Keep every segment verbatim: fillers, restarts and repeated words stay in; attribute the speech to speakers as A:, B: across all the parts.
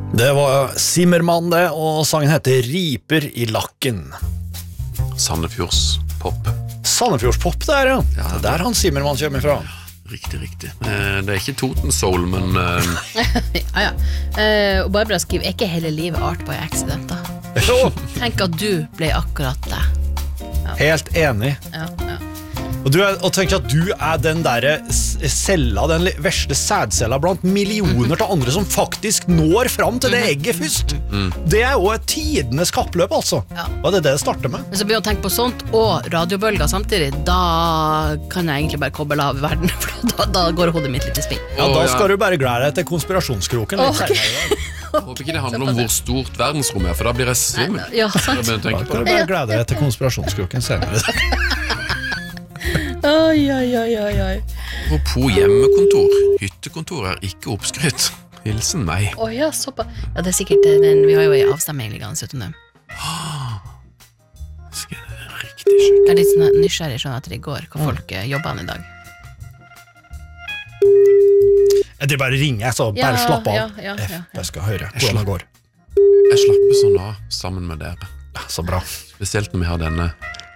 A: Det var Zimmermann det, og sangen heter Riper i lakken.
B: Sandefjords pop.
A: Sandefjords pop der, ja.
B: Ja,
A: det er der han Zimmermann kommer fra.
B: Riktig, riktig. Eh, det er ikke Toten Soul, men... Eh...
C: ja, ja. Eh, og Barbara skriver, er ikke hele livet art by accident da? Tenk at du ble akkurat det.
A: Ja. Helt enig.
C: Ja, ja.
A: Og, du er, og tenk at du er den der cella, den verste sædcella blant millioner til andre som faktisk når fram til det egget først. Mm. Det er jo et tidenes kappløp, altså. Ja. Og det er det det starter med.
C: Hvis jeg begynner å tenke på sånt, og radiobølger samtidig, da kan jeg egentlig bare koble av verden, for da, da går hodet mitt litt i spinn.
A: Ja, da skal du bare glede deg til konspirasjonskroken litt
C: okay.
A: senere.
B: Jeg håper ikke det handler om hvor stort verdensrom er, for da blir jeg svimmel.
C: Ja, sant.
A: Da kan du bare glede deg til konspirasjonskroken senere.
C: Oi, oi, oi, oi, oi.
B: Apropos hjemmekontor. Hyttekontor er ikke oppskrytt. Hilsen meg.
C: Åh, oh, ja, såpass. Ja, det er sikkert den, vi har jo en avstemming liggende uten dem.
B: Skal jeg riktig sjekke?
C: Jeg er litt sånn nysgjerrig sånn etter i går, hvor folk mm. jobber han i dag.
A: Det bare ringer, så bare ja, slapp av.
C: Ja, ja, ja, ja.
A: Jeg skal høre hvordan det går.
B: Jeg slapper sånn av sammen med dere.
A: Ja, så bra.
B: Spesielt når vi har denne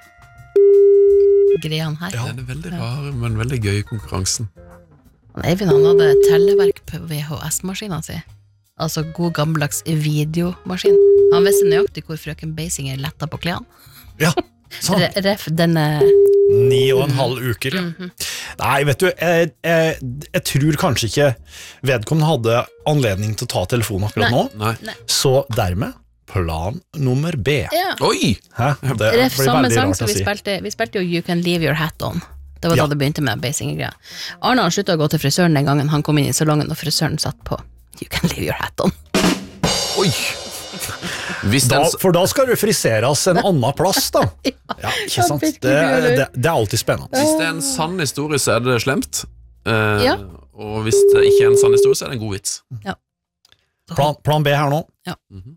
C: greien her.
B: Ja, det er veldig rar, men veldig gøy i konkurransen.
C: Eivind, han hadde telleverk på V H S-maskinen sin. Altså god gammeldags videomaskin. Han visste nøyaktig hvor frøken Beisinger letta på klærne.
A: Ja, sant.
C: Ref denne...
A: Ni og en halv uker, ja. Mm-hmm. Nei, vet du, jeg, jeg, jeg tror kanskje ikke vedkommende hadde anledning til å ta telefonen akkurat
B: Nei.
A: nå.
B: Nei.
A: Så dermed plan nummer B.
C: Ja.
B: Oi!
A: Hæ? Det
C: Ref
A: blir
C: samme
A: veldig
C: sang
A: rart
C: som
A: å
C: vi
A: si.
C: spilte. Vi spilte jo You Can Leave Your Hat On. Det var
A: ja.
C: da det begynte med Beisinger-greia. Arne han sluttet å gå til frisøren den gangen han kom inn i salongen, og frisøren satt på You Can Leave Your Hat On.
B: Oi!
A: Da, for da skal du friseres en annen plass, da. Ja, ikke sant? Det, det, det er alltid spennende.
B: Hvis det er en sann historie, så er det slemt. Uh,
C: ja.
B: Og hvis det ikke er en sann historie, så er det en god vits.
C: Ja.
A: Plan, plan B her nå.
C: Ja.
B: Mm-hmm.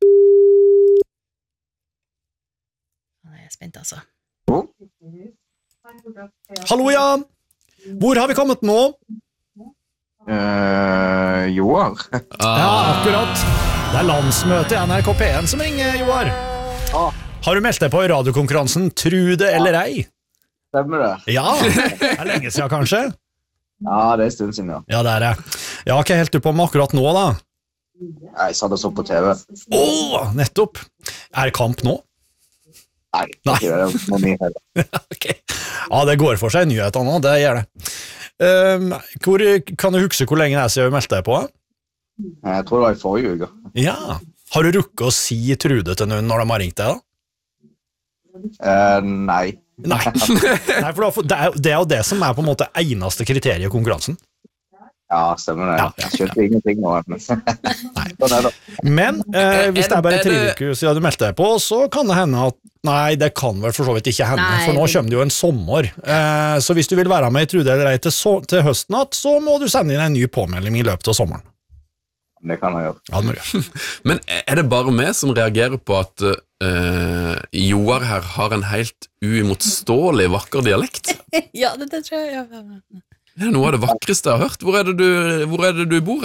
C: Jeg er spent, altså.
A: Hallo, ja! Hvor har vi kommet nå?
D: Uh, Joar.
A: Ja, akkurat. Det er landsmøte i N R K P en som ringer, Joar.
D: Ah.
A: Har du meldt deg på i radiokonkurransen Tru det eller ei?
D: Stemmer det.
A: Ja, det er lenge siden kanskje.
D: Ja, det er en stund siden, ja.
A: Ja, det er det. Ja, hva helt du på med akkurat nå, da?
D: Jeg satt og så på T V.
A: Åh, nettopp. Er det kamp nå?
D: Nei,
A: Nei.
D: Ikke det, det må mye heller.
A: Okay. Ja, det går for seg i nyhetene nå, det gjør det. Um, hvor, kan du huske hvor lenge det er siden du meldte deg på?
D: Jeg tror det var i forrige uke.
A: Ja, har du rukket å si Trude til noen når de har ringt deg da?
D: Uh, nei.
A: Nei, nei for det er, det er jo det som er på en måte eneste kriteriet i konkurransen.
D: Ja, stemmer det.
A: Ja, ja.
D: Jeg kjøpte ingenting nå.
A: Nei. Men eh, hvis det er bare tre uker siden du meldte deg på, så kan det hende at nei, det kan vel for så vidt ikke hende,
C: nei,
A: for nå kommer det jo en sommer. Eh, så hvis du vil være med i Trude eller ei til, so til høsten, så må du sende inn en ny påmelding i løpet av sommeren.
D: Det kan jeg gjøre.
A: Ja, det må du gjøre.
B: Men er det bare meg som reagerer på at uh, Joar her har en helt uimotståelig vakker dialekt?
C: Ja, det, det tror jeg. Ja, ja, ja.
B: Det er noe av det vakreste jeg har hørt. Hvor er det du, hvor er det du bor?